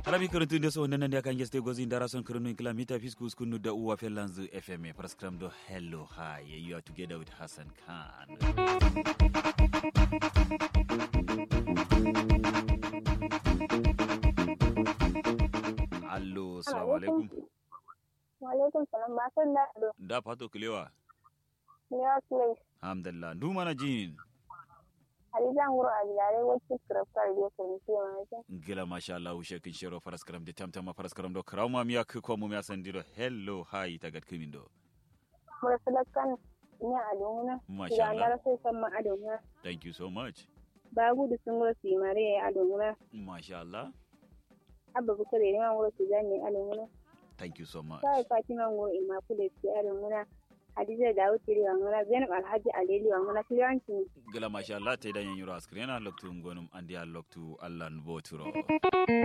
Harami karantun da so nan da kan geste gozi ndara son kirinu kilomita fiskus kunu da uwa felanzu FM prescribe do hello hi you are together with Hassan Khan. Allo assalamu alaikum. Wa alaikum salam ba san da do. Da fato kilewa. Ya place. Alhamdulillah du mana jin. Hadiza nguro ajare wacce kraftar da ke yi ma. Gila masha Allah ushe kin shero prescribe da tamtama prescribe do krauma miya ko mu miya sandiro hello hi tagat kimindo. Murasalakan ina aduna. Masha Allah. Ya sai san ma aduna. Thank you so much. Babu da sun go su mare aduna. Masha Allah. Abba bukare ne nguro su zani aduna. Thank you so much. Sai Fatima nguro immaculate ki aduna. Hadiza Dawud tiri wangana Zainab Alhaji Aleli wangana kiyanci gila masha Allah ta idan yan yuro askrena loktu ngonum andi loktu Allah nboturo